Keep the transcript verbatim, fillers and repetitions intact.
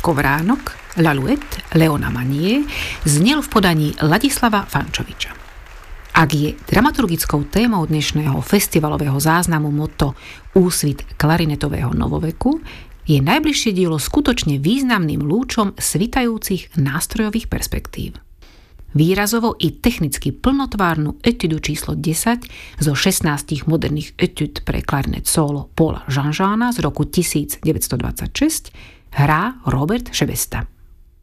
Škovránok, L'alouette, Leona Manier znel v podaní Ladislava Fančoviča. Ak je dramaturgickou témou dnešného festivalového záznamu motto Úsvit klarinetového novoveku, je najbližšie dielo skutočne významným lúčom svitajúcich nástrojových perspektív. Výrazovo i technicky plnotvárnu etudu číslo desať zo šestnástich moderných etud pre klarinet solo Paula Janjana z roku devätnásť dvadsaťšesť hrá Robert Šebesta.